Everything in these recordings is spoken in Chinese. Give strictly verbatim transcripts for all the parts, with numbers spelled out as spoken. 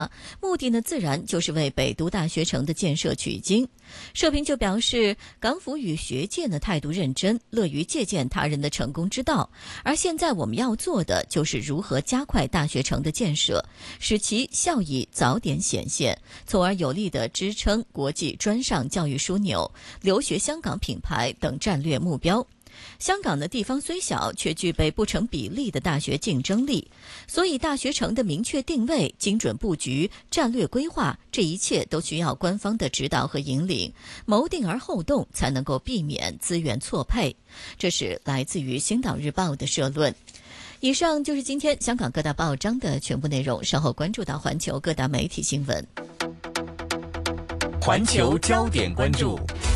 目的呢，自然就是为北都大学城的建设取经。社评就表示，港府与学界呢态度认真，乐于借鉴他人的成功之道。而现在我们要做的就是如何加快大学城的建设，使其效益早点显现，从而有力地支撑国际专上教育枢纽、留学香港品牌等战略目标。香港的地方虽小，却具备不成比例的大学竞争力，所以大学城的明确定位、精准布局、战略规划，这一切都需要官方的指导和引领，谋定而后动，才能够避免资源错配。这是来自于《星岛日报》的社论。以上就是今天香港各大报章的全部内容，稍后关注到环球各大媒体新闻。 环球焦点关注。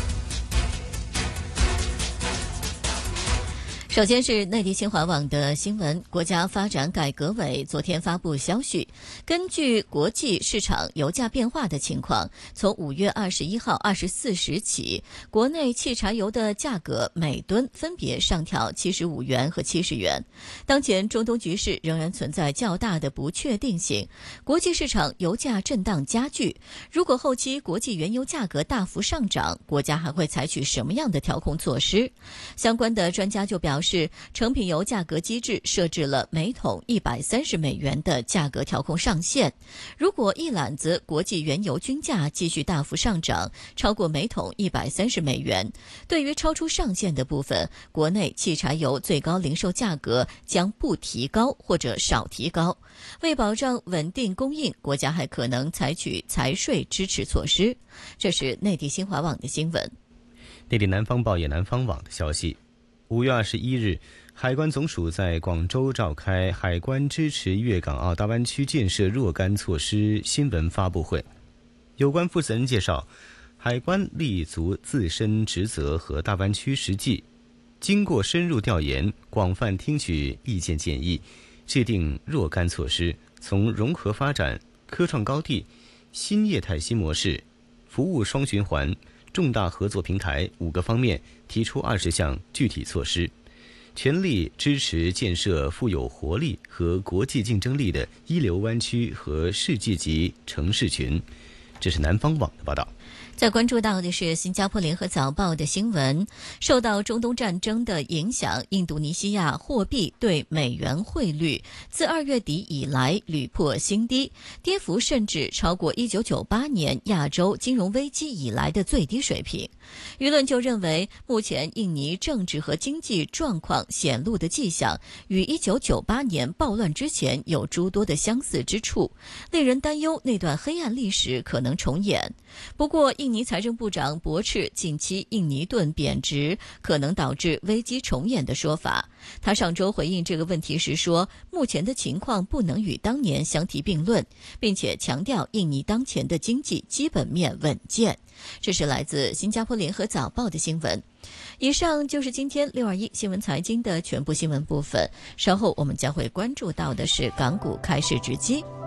首先是内地新华网的新闻，国家发展改革委昨天发布消息，根据国际市场油价变化的情况，从五月二十一号二十四时起，国内汽柴油的价格每吨分别上调七十五元和七十元。当前中东局势仍然存在较大的不确定性，国际市场油价震荡加剧。如果后期国际原油价格大幅上涨，国家还会采取什么样的调控措施？相关的专家就表示，是成品油价格机制设置了每桶一百三十美元的价格调控上限，如果一揽子国际原油均价继续大幅上涨，超过每桶一百三十美元，对于超出上限的部分，国内汽柴油最高零售价格将不提高或者少提高。为保障稳定供应，国家还可能采取财税支持措施。这是内地新华网的新闻。 内地南方报业南方网的消息，五月二十一日，海关总署在广州召开海关支持粤港澳大湾区建设若干措施新闻发布会。有关负责人介绍，海关立足自身职责和大湾区实际，经过深入调研，广泛听取意见建议，制定若干措施，从融合发展、科创高地、新业态新模式、服务双循环、重大合作平台五个方面提出二十项具体措施，全力支持建设富有活力和国际竞争力的一流湾区和世界级城市群。这是南方网的报道。 再关注到的是新加坡联合早报的新闻，受到中东战争的影响，印度尼西亚货币对美元汇率自二月底以来屡破新低，跌幅甚至超过一九九八年亚洲金融危机以来的最低水平。舆论就认为，目前印尼政治和经济状况显露的迹象与一九九八年暴乱之前有诸多的相似之处，令人担忧那段黑暗历史可能重演。不过，印尼财政部长驳斥近期印尼盾贬值可能导致危机重演的说法。他上周回应这个问题时说，目前的情况不能与当年相提并论，并且强调印尼当前的经济基本面稳健。这是来自新加坡联合早报的新闻。以上就是今天六二一新闻财经的全部新闻部分，稍后我们将会关注到的是港股开市直击。